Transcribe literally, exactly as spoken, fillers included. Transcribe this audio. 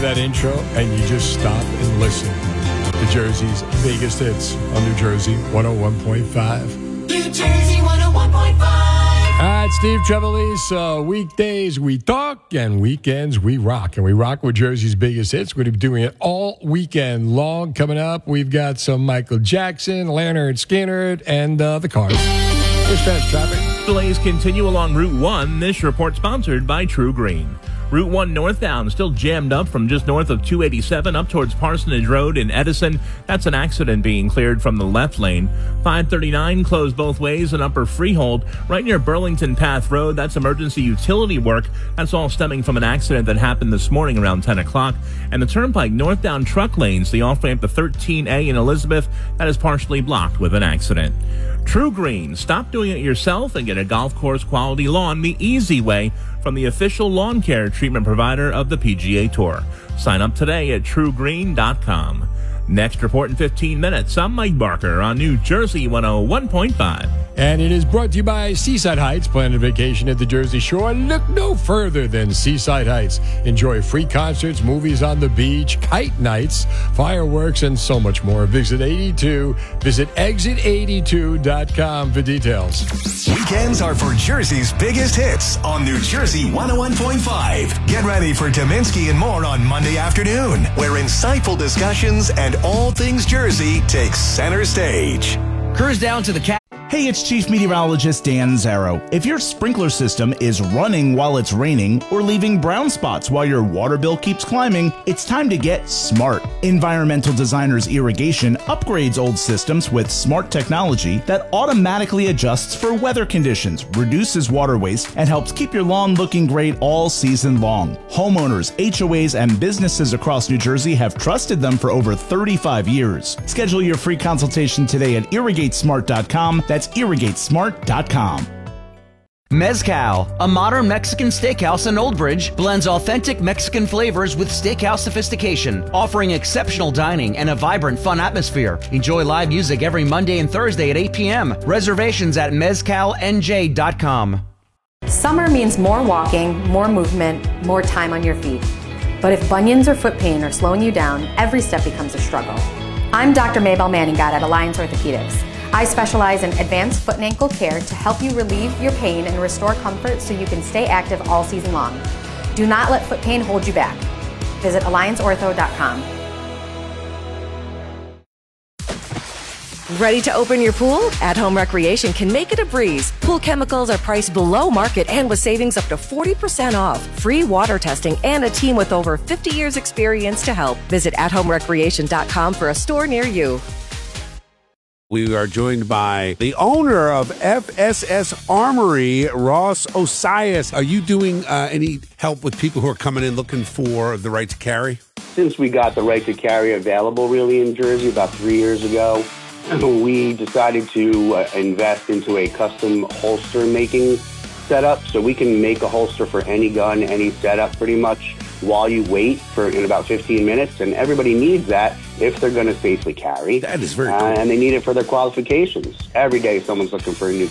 That intro, and you just stop and listen to Jersey's biggest hits on New Jersey one oh one point five. New Jersey one oh one point five. All right, Steve Trevelise, uh, weekdays we talk and weekends we rock. And we rock with Jersey's biggest hits. We're going to be doing it all weekend long. Coming up, we've got some Michael Jackson, Leonard Skinner, and uh, the Cars. Here's fast traffic. Delays continue along Route one. This report sponsored by True Green. Route one northbound still jammed up from just north of two eighty-seven up towards Parsonage Road in Edison. That's an accident being cleared from the left lane. five thirty-nine closed both ways in Upper Freehold right near Burlington Path Road. That's emergency utility work. That's all stemming from an accident that happened this morning around ten o'clock. And the Turnpike northbound truck lanes, the off-ramp to thirteen A in Elizabeth, that is partially blocked with an accident. True Green. Stop doing it yourself and get a golf course quality lawn the easy way from the official lawn care treatment provider of the P G A Tour. Sign up today at true green dot com. Next report in fifteen minutes. I'm Mike Barker on New Jersey one oh one point five. And it is brought to you by Seaside Heights. Plan a vacation at the Jersey Shore. Look no further than Seaside Heights. Enjoy free concerts, movies on the beach, kite nights, fireworks, and so much more. Visit eighty-two. Visit exit eighty-two dot com for details. Weekends are for Jersey's biggest hits on New Jersey one oh one point five. Get ready for Dominski and more on Monday afternoon, where insightful discussions and all things Jersey take center stage. Cruise down to the cat. Hey, it's Chief Meteorologist Dan Zarrow. If your sprinkler system is running while it's raining or leaving brown spots while your water bill keeps climbing, it's time to get smart. Environmental Designers Irrigation upgrades old systems with smart technology that automatically adjusts for weather conditions, reduces water waste, and helps keep your lawn looking great all season long. Homeowners, H O As, and businesses across New Jersey have trusted them for over thirty-five years. Schedule your free consultation today at irrigate smart dot com. That's irrigate smart dot com. Mezcal, a modern Mexican steakhouse in Old Bridge, blends authentic Mexican flavors with steakhouse sophistication, offering exceptional dining and a vibrant, fun atmosphere. Enjoy live music every Monday and Thursday at eight p.m. Reservations at mezcal n j dot com. Summer means more walking, more movement, more time on your feet. But if bunions or foot pain are slowing you down, every step becomes a struggle. I'm Doctor Maybelle Manningat at Alliance Orthopedics. I specialize in advanced foot and ankle care to help you relieve your pain and restore comfort so you can stay active all season long. Do not let foot pain hold you back. Visit alliance ortho dot com. Ready to open your pool? At Home Recreation can make it a breeze. Pool chemicals are priced below market and with savings up to forty percent off. Free water testing and a team with over fifty years experience to help. Visit at home recreation dot com for a store near you. We are joined by the owner of F S S Armory, Ross Osias. Are you doing uh, any help with people who are coming in looking for the right to carry? Since we got the right to carry available really in Jersey about three years ago, we decided to uh, invest into a custom holster making setup. So we can make a holster for any gun, any setup pretty much while you wait for in about fifteen minutes. And everybody needs that if they're going to safely carry. That is very cool. Uh, and they need it for their qualifications. Every day someone's looking for a new